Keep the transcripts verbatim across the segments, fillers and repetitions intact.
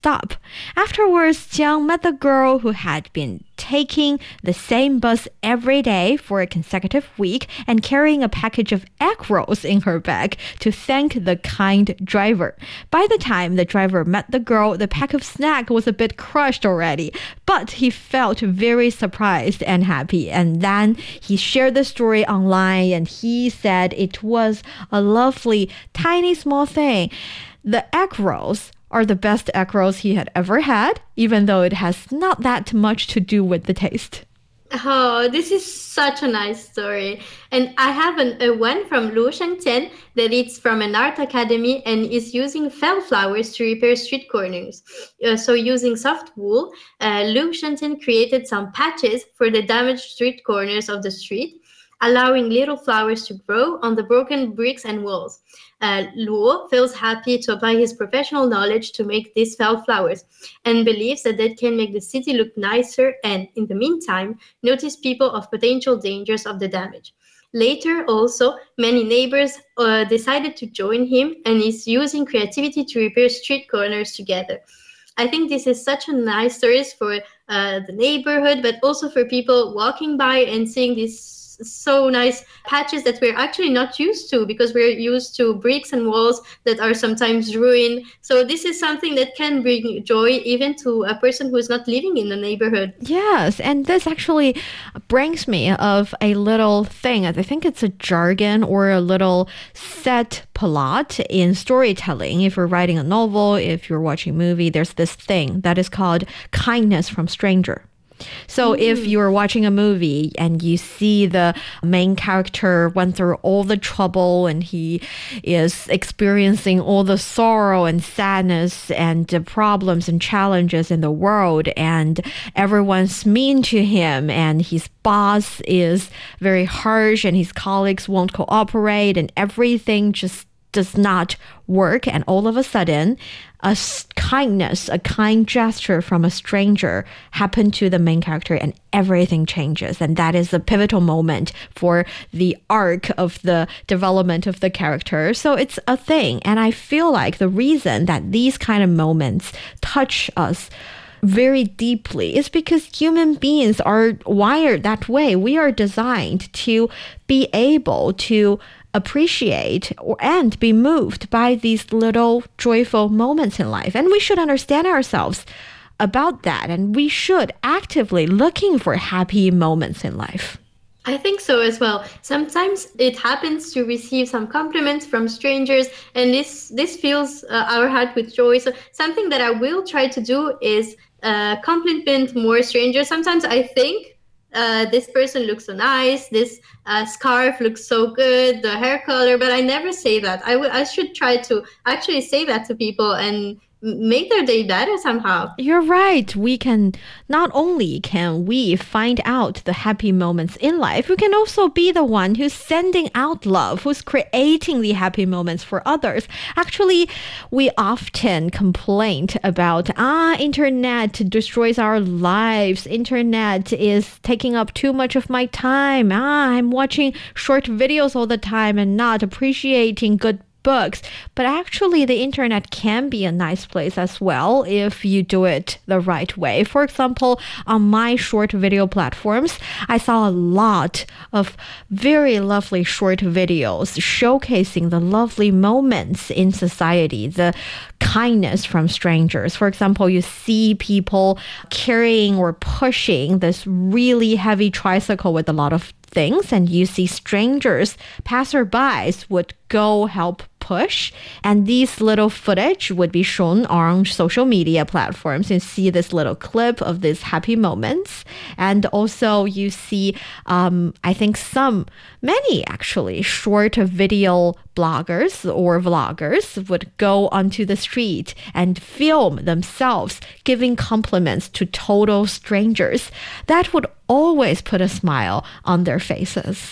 stop. Afterwards, Jiang met the girl who had been taking the same bus every day for a consecutive week and carrying a package of egg rolls in her bag to thank the kind driver. By the time the driver met the girl, the pack of snack was a bit crushed already, but he felt very surprised and happy. And then he shared the story online and he said it was a lovely, tiny, small thing. The egg rolls are the best egg rolls he had ever had, even though it has not that much to do with the taste. Oh, this is such a nice story. And I have an, a one from Luo Shengtian that it's from an art academy and is using fell flowers to repair street corners. Uh, so using soft wool, uh, Luo Shengtian created some patches for the damaged street corners of the street, allowing little flowers to grow on the broken bricks and walls. Uh, Luo feels happy to apply his professional knowledge to make these fell flowers and believes that that can make the city look nicer and, in the meantime, notice people of potential dangers of the damage. Later, also, many neighbors uh, decided to join him and is using creativity to repair street corners together. I think this is such a nice story for uh, the neighborhood, but also for people walking by and seeing these so nice patches that we're actually not used to because we're used to bricks and walls that are sometimes ruined. So this is something that can bring joy even to a person who is not living in the neighborhood. Yes, and this actually brings me of a little thing. I think it's a jargon or a little set plot in storytelling. If you're writing a novel, if you're watching a movie, there's this thing that is called kindness from stranger. So mm. if you're watching a movie and you see the main character went through all the trouble and he is experiencing all the sorrow and sadness and the problems and challenges in the world, and everyone's mean to him and his boss is very harsh and his colleagues won't cooperate and everything just does not work, and all of a sudden a kindness, a kind gesture from a stranger happened to the main character and everything changes. And that is a pivotal moment for the arc of the development of the character. So it's a thing. And I feel like the reason that these kind of moments touch us very deeply is because human beings are wired that way. We are designed to be able to appreciate or, and be moved by these little joyful moments in life. And we should understand ourselves about that. And we should actively looking for happy moments in life. I think so as well. Sometimes it happens to receive some compliments from strangers, and this this fills uh, our heart with joy. So something that I will try to do is uh, compliment more strangers. Sometimes I think uh, this person looks so nice, this uh, scarf looks so good, the hair color, but I never say that. I, w- I should try to actually say that to people and make their day better somehow. You're right. We can not only can we find out the happy moments in life, we can also be the one who's sending out love, who's creating the happy moments for others. Actually, we often complain about, ah, internet destroys our lives. Internet is taking up too much of my time. Ah, I'm watching short videos all the time and not appreciating good books. But actually, the internet can be a nice place as well if you do it the right way. For example, on my short video platforms, I saw a lot of very lovely short videos showcasing the lovely moments in society, the kindness from strangers. For example, you see people carrying or pushing this really heavy tricycle with a lot of things, and you see strangers, passerbys would go help push, and these little footage would be shown on social media platforms. You see this little clip of these happy moments, and also you see um, I think some many actually short video bloggers or vloggers would go onto the street and film themselves giving compliments to total strangers. That would always put a smile on their faces.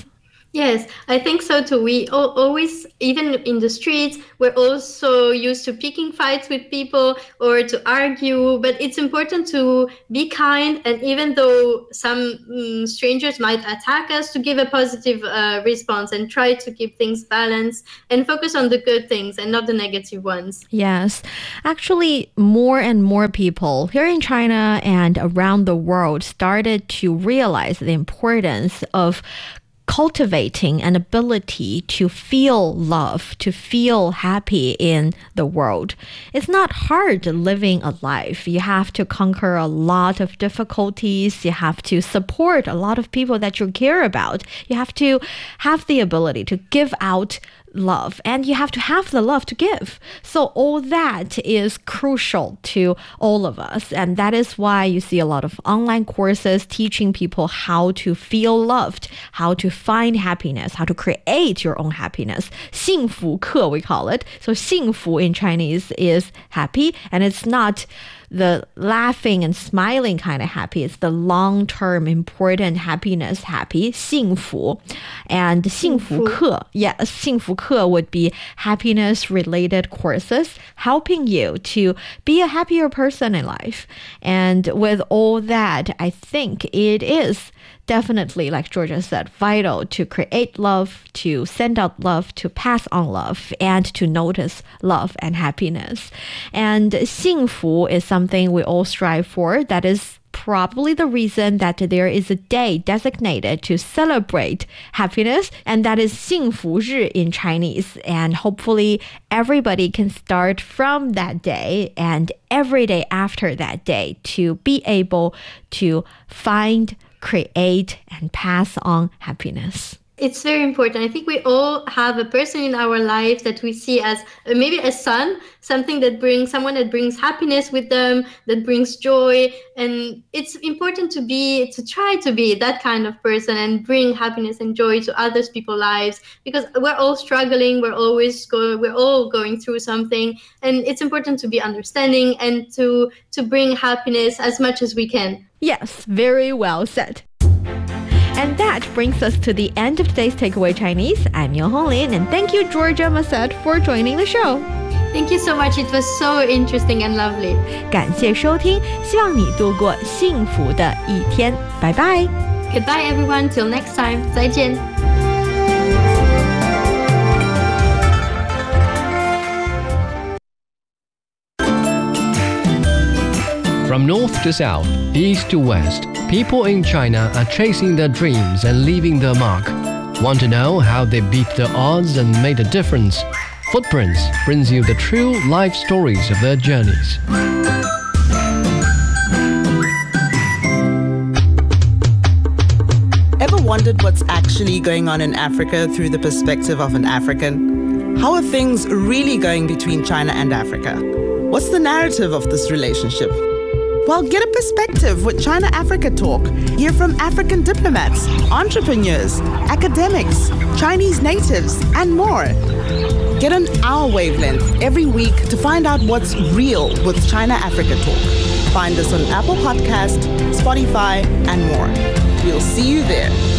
Yes, I think so too. We al- always, even in the streets, we're also used to picking fights with people or to argue. But it's important to be kind, and even though some mm, strangers might attack us, to give a positive uh, response and try to keep things balanced and focus on the good things and not the negative ones. Yes. Actually, more and more people here in China and around the world started to realize the importance of cultivating an ability to feel love, to feel happy in the world. It's not hard living a life. You have to conquer a lot of difficulties. You have to support a lot of people that you care about. You have to have the ability to give out love, and you have to have the love to give. So all that is crucial to all of us, and that is why you see a lot of online courses teaching people how to feel loved, how to find happiness, how to create your own happiness. 幸福课 we call it. So 幸福 in Chinese is happy, and it's not the laughing and smiling kind of happy. It's the long-term important happiness happy, 幸福. And 幸福课, yes, 幸福课 would be happiness-related courses helping you to be a happier person in life. And with all that, I think it is definitely, like Georgia said, vital to create love, to send out love, to pass on love, and to notice love and happiness. And 幸福 is something we all strive for. That is probably the reason that there is a day designated to celebrate happiness, and that is 幸福日 in Chinese. And hopefully everybody can start from that day and every day after that day to be able to find, create, and pass on happiness. It's very important. I think we all have a person in our life that we see as uh, maybe a son, something that brings someone that brings happiness with them, that brings joy. And it's important to be, to try to be that kind of person and bring happiness and joy to others people's lives, because we're all struggling. We're always going, we're all going through something. And it's important to be understanding and to, to bring happiness as much as we can. Yes, very well said. And that brings us to the end of today's Takeaway Chinese. I'm Yo Honglin, and thank you, Georgia Masset, for joining the show. Thank you so much. It was so interesting and lovely. 感谢收听，希望你度过幸福的一天。拜拜。 Goodbye, everyone. Till next time. 再见。 From north to south, east to west, people in China are chasing their dreams and leaving their mark. Want to know how they beat the odds and made a difference? Footprints brings you the true life stories of their journeys. Ever wondered what's actually going on in Africa through the perspective of an African? How are things really going between China and Africa? What's the narrative of this relationship? Well, get a perspective with China-Africa Talk. Hear from African diplomats, entrepreneurs, academics, Chinese natives, and more. Get on our wavelength every week to find out what's real with China-Africa Talk. Find us on Apple Podcast, Spotify, and more. We'll see you there.